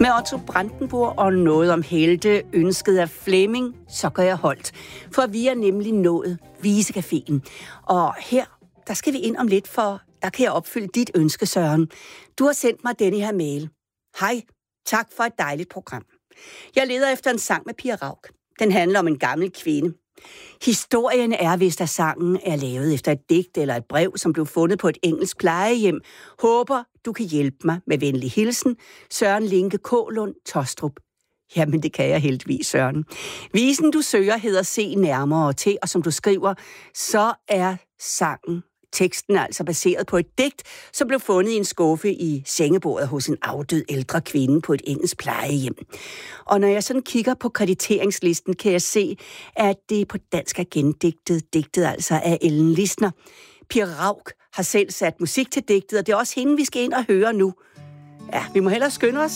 med Otto Brandenburg og noget om helte, ønsket af Flemming, så gør jeg holdt. For vi er nemlig nået Visecaféen. Og her, der skal vi ind om lidt, for der kan jeg opfylde dit ønske, Søren. Du har sendt mig denne her mail. Hej, tak for et dejligt program. Jeg leder efter en sang med Pia Rauk. Den handler om en gammel kvinde. Historien er vist, at sangen er lavet efter et digt eller et brev, som blev fundet på et engelsk plejehjem. Håber, du kan hjælpe mig med venlig hilsen. Søren Linke Kålund Tostrup. Jamen, det kan jeg heldigvis, Søren. Visen, du søger, hedder Se nærmere til, og som du skriver, så er teksten altså baseret på et digt, som blev fundet i en skuffe i sengebordet hos en afdød ældre kvinde på et engelsk plejehjem. Og når jeg sådan kigger på krediteringslisten, kan jeg se, at det på dansk er digtet altså af Ellen Lisner. Pia Rauk har selv sat musik til digtet, og det er også hende, vi skal ind og høre nu. Ja, vi må hellere skynde os.